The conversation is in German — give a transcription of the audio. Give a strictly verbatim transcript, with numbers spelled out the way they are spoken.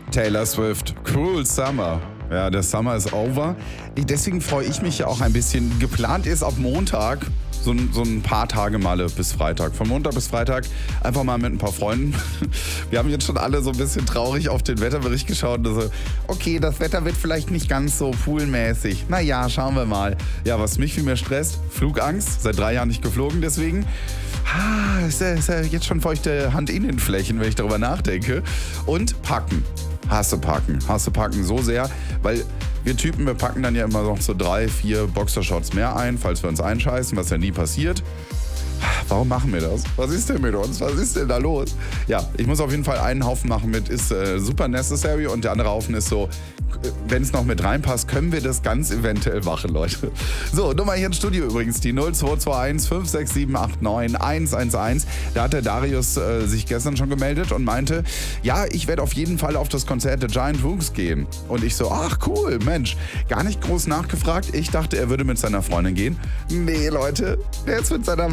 Taylor Swift, Cruel Summer. Ja, der Summer ist over. Deswegen freue ich mich ja auch ein bisschen. Geplant ist ab Montag so ein, so ein paar Tage Malle bis Freitag. Von Montag bis Freitag einfach mal mit ein paar Freunden. Wir haben jetzt schon alle so ein bisschen traurig auf den Wetterbericht geschaut. Also, okay, das Wetter wird vielleicht nicht ganz so poolmäßig. Naja, schauen wir mal. Ja, was mich viel mehr stresst, Flugangst. Seit drei Jahren nicht geflogen, deswegen. Ah, ist ja, ist ja jetzt schon feuchte Handinnenflächen, wenn ich darüber nachdenke. Und packen. Hasse packen. Hasse packen so sehr, weil wir Typen, wir packen dann ja immer noch so drei, vier Boxershorts mehr ein, falls wir uns einscheißen, was ja nie passiert. Warum machen wir das? Was ist denn mit uns? Was ist denn da los? Ja, ich muss auf jeden Fall einen Haufen machen mit ist äh, super necessary und der andere Haufen ist so, wenn es noch mit reinpasst, können wir das ganz eventuell machen, Leute. So, Nummer hier im Studio übrigens, die null zwei zwei eins fünf sechs sieben acht neun eins eins eins. Da hat der Darius äh, sich gestern schon gemeldet und meinte, ja, ich werde auf jeden Fall auf das Konzert der Giant Rooks gehen. Und ich so, ach cool, Mensch, gar nicht groß nachgefragt. Ich dachte, er würde mit seiner Freundin gehen. Nee, Leute, der ist mit seiner